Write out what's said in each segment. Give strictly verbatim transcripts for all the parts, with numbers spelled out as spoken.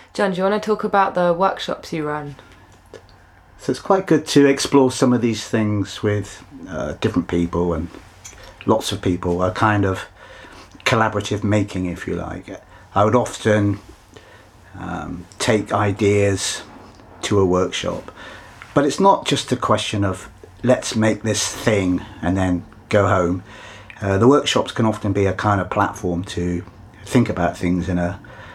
John, do you want to talk about the workshops you run? So it's quite good to explore some of these things with uh, different people, and lots of people, a kind of collaborative making, if you like. I would often um, take ideas to a workshop, but it's not just a question of let's make this thing and then go home. Uh, the workshops can often be a kind of platform to think about things in a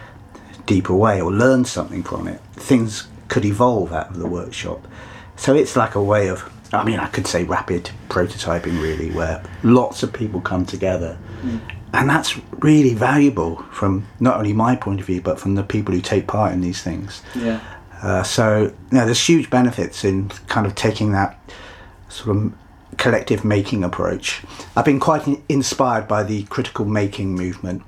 deeper way or learn something from it. Things could evolve out of the workshop. So it's like a way of, I mean, I could say rapid prototyping, really, where lots of people come together. Mm. And that's really valuable from not only my point of view, but from the people who take part in these things. Yeah. Uh, so, you know, there's huge benefits in kind of taking that sort of collective making approach. I've been quite in- inspired by the critical making movement.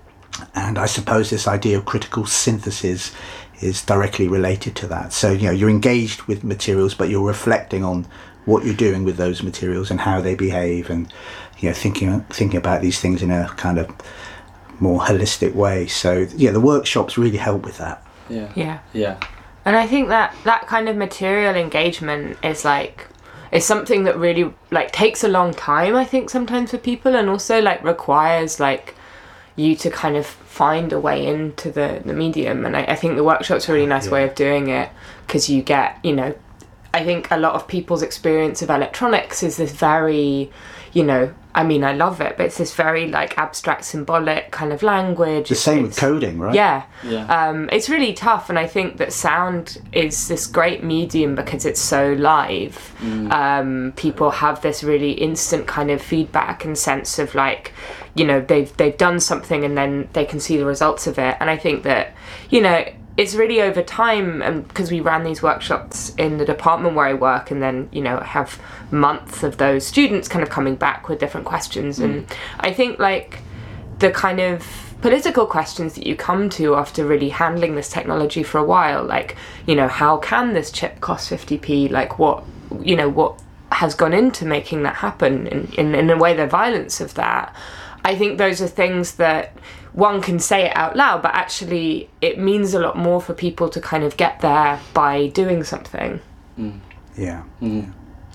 And I suppose this idea of critical synthesis is directly related to that. So, you know, you're engaged with materials, but you're reflecting on what you're doing with those materials and how they behave, and, you know, thinking thinking about these things in a kind of more holistic way. So, yeah, the workshops really help with that. Yeah. Yeah. Yeah. And I think that that kind of material engagement is like, is something that really like takes a long time, I think, sometimes for people, and also like requires like you to kind of find a way into the, the medium. And I, I think the workshop's a really nice yeah. way of doing it, because you get, you know, I think a lot of people's experience of electronics is this very, you know, I mean, I love it, but it's this very like abstract, symbolic kind of language. The same it's, with coding, right? Yeah. yeah. Um, it's really tough, and I think that sound is this great medium because it's so live. Mm. Um, people have this really instant kind of feedback and sense of like, you know, they've they've done something and then they can see the results of it. And I think that, you know, it's really over time, and because we ran these workshops in the department where I work, and then, you know, I have months of those students kind of coming back with different questions. Mm. And I think like the kind of political questions that you come to after really handling this technology for a while, like, you know, how can this chip cost fifty p? Like what, you know, what has gone into making that happen, in, in, in a way, the violence of that. I think those are things that one can say it out loud, but actually it means a lot more for people to kind of get there by doing something. Mm. Yeah. Mm.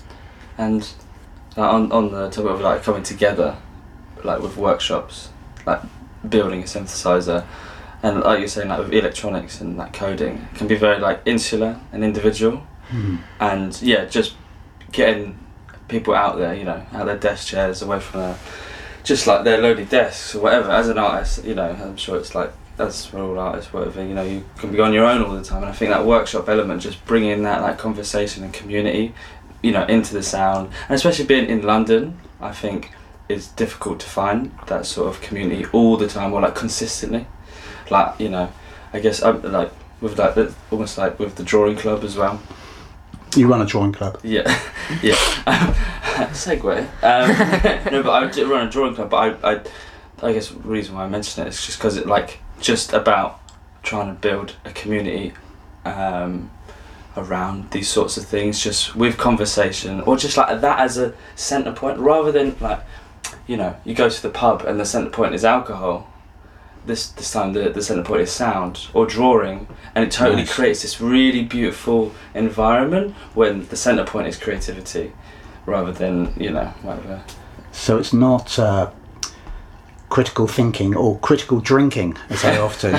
And uh, on on the topic of like coming together, like with workshops, like building a synthesizer, and like you're saying, like with electronics and like coding, it can be very like insular and individual. Mm. And yeah, just getting people out there, you know, out their desk chairs, away from their, just like their lonely desks or whatever. As an artist, you know, I'm sure it's like, as for all artists, whatever, you know, you can be on your own all the time. And I think that workshop element, just bringing that like conversation and community, you know, into the sound, and especially being in London, I think it's difficult to find that sort of community all the time, or like consistently. Like, you know, I guess I'm like with like the, almost like with the drawing club as well. You run a drawing club? Yeah, yeah. Um, segue. Um, no, but I do run a drawing club. But I, I, I guess the reason why I mention it is just because it like just about trying to build a community um, around these sorts of things, just with conversation, or just like that as a centre point, rather than like, you know, you go to the pub and the centre point is alcohol. This this time the, the centre point is sound or drawing, and it totally nice. Creates this really beautiful environment when the centre point is creativity, rather than, you know, whatever. So it's not uh, critical thinking or critical drinking, as I often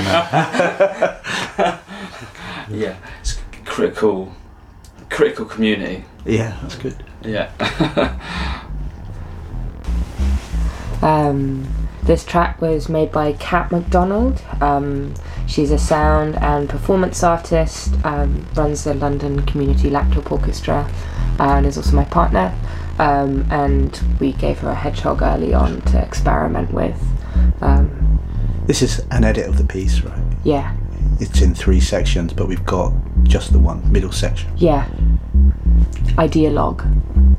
uh, yeah, it's critical critical community. Yeah, that's good. Yeah. um This track was made by Kat McDonald. Um, she's a sound and performance artist, um, runs the London Community Laptop Orchestra, and is also my partner. Um, and we gave her a hedgehog early on to experiment with. Um, this is an edit of the piece, right? Yeah. It's in three sections, but we've got just the one middle section. Yeah. Ideologue.